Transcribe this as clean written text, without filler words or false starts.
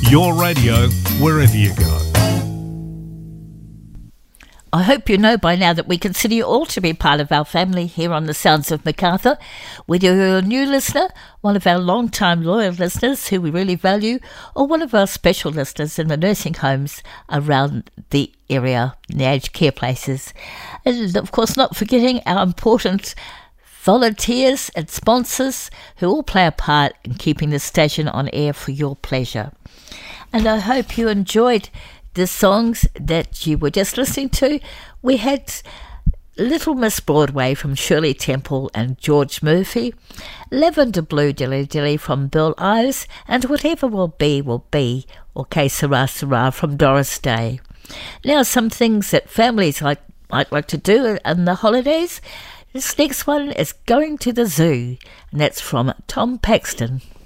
Your radio, wherever you go. I hope you know by now that we consider you all to be part of our family here on the Sounds of Macarthur. Whether you're a new listener, one of our long-time loyal listeners who we really value, or one of our special listeners in the nursing homes around the area, in the aged care places. And of course, not forgetting our important volunteers and sponsors who all play a part in keeping the station on air for your pleasure. And I hope you enjoyed the songs that you were just listening to. We had Little Miss Broadway from Shirley Temple and George Murphy, Lavender Blue Dilly Dilly from Bill Ives, and Whatever Will Be, or Que Sera Sera from Doris Day. Now, some things that families might like to do in the holidays. This next one is Going to the Zoo, and that's from Tom Paxton.